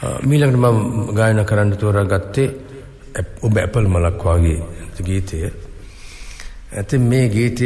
මීළඟට මම ගායනා කරන්න තෝරාගත්තේ ඔබ ඇපල් මලක් වගේ ගීතය. ඇතින් මේ ගීතය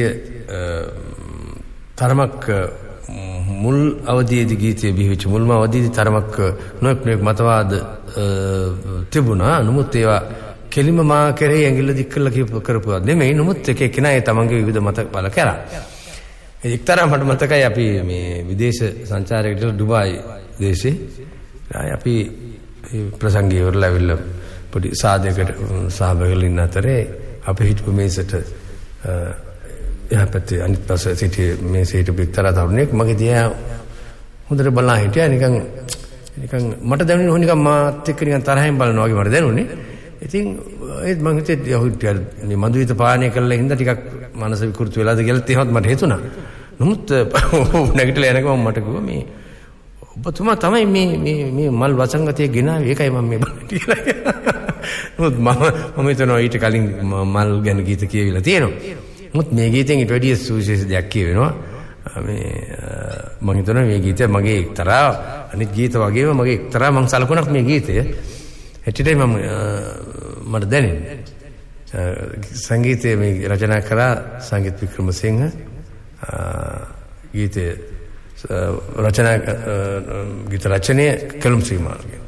තරමක් මුල් අවධියේදී ගීතය බිහිවෙච්ච මුල්ම අවධියේදී තරමක් නොයෙක් මතවාද තිබුණා. නමුත් ඒවා කෙලිම මා කෙරෙහි ඇඟිල්ල දික් කරලා කරපුවා නෙමෙයි. නමුත් එක එක්කෙනා ඒ තමන්ගේ විවිධ මත බල කරා. එක්තරා මට මතකයි අපි මේ විදේශ සංචාරයකට ඩුබායි දේශේ අපි ප්‍රසංගය වලලා ඇවිල්ලා පොඩි සාදයකට සහභාගී වෙන්න අතරේ අපි හිටපු මේසට එහා පැත්තේ අනිත් පැත්තේ සිටියේ මේසෙට එක්තරා තරුණයෙක් මගේ දිහා හොඳට බලලා හිටියා. නිකන් මට දැනුනේ නිකන් මාත් එක්ක නිකන් තරහින් බලනවා වගේ මට දැනුනේ. ඉතින් ඒත් මං හිතේ මේ මధుවිත පානය කළා හින්දා ටිකක් මනස විකෘති වෙලාද කියලා එහෙමත් මට හිතුණා. නමුත් නැගිටලා යනකම මට කිව්වා මේ ඔබතුමා තමයි මේ මල් වසංගතයේ ගෙනාවේ ඒකයි මම මේ බලන්නේ කියලා. නමුත් මම හිතනවා ඊට කලින් මල් ගැන ගීත කියවිලා තියෙනවා. නමුත් මේ ගීතෙන් ඊට වැඩිය සුවිශේෂ දෙයක් කියවෙනවා. මම හිතනවා මේ ගීතය මගේ එක්තරා අනිත් ගීත වගේම මගේ එක්තරා මං සලකුණක් මේ ගීතය. ඇත්තටම මට දැනෙන්නේ. සංගීතය මේ රචනා කරා සංගීත වික්‍රමසිංහ. ගීත රචනය කලම් සීමාර්ගේ